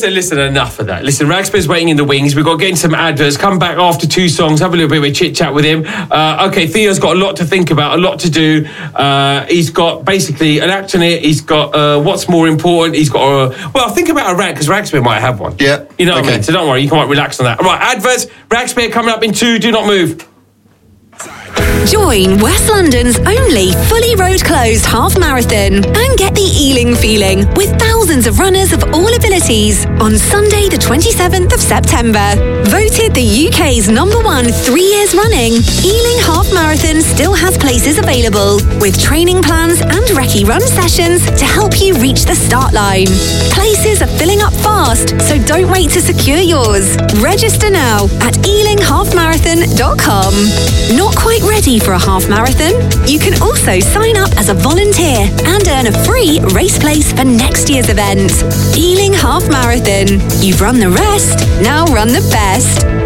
Listen, enough of that. Listen, Ragspear's waiting in the wings. We've got to get in some adverts. Come back after 2 songs. Have a little bit of a chit-chat with him. Okay, Theo's got a lot to think about, a lot to do. He's got basically an act in it. He's got what's more important. He's got think about a rant, because Ragspear might have one. Yeah. You know what I mean? So don't worry, you can relax on that. All right, adverts. Ragspear coming up in 2. Do not move. Join West London's only fully road-closed half marathon and get the Ealing feeling with thousands of runners of all abilities on Sunday the 27th of September. Voted the UK's #1 3 years running, Ealing Half Marathon still has places available with training plans and recce run sessions to help you reach the start line. Places are filling up fast, so don't wait to secure yours. Register now at ealinghalfmarathon.com. Not quite ready for a half marathon? You can also sign up as a volunteer and earn a free race place for next year's event. Ealing Half Marathon. You've run the rest, now run the best.